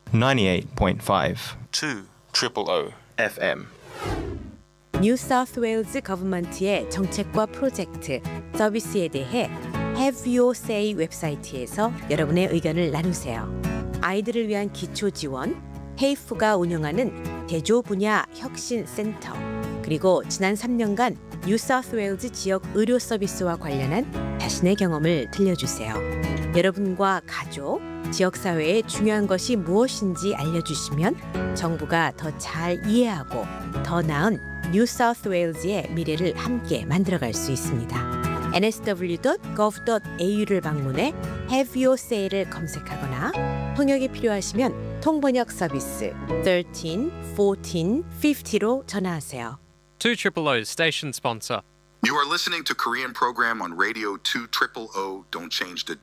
98.5 200 FM. 뉴 사우스 웨일즈 거버먼트의 정책과 프로젝트, 서비스에 대해 Have Your Say 웹사이트에서 여러분의 의견을 나누세요. 아이들을 위한 기초 지원, 헤이프가 운영하는 대조 분야 혁신 센터, 그리고 지난 3년간 뉴 사우스 웨일즈 지역 의료 서비스와 관련한 자신의 경험을 들려주세요. 여러분과 가족, 지역사회에 중요한 것이 무엇인지 알려주시면 정부가 더 잘 이해하고 더 나은 뉴 사우스 웨일즈의 미래를 함께 만들어갈 수 있습니다. nsw.gov.au를 방문해 Have Your Say를 검색하거나 통역이 필요하시면 통번역 서비스 13 14 50로 전화하세요. 200 station sponsor. You are listening to Korean program on radio 200. Don't change the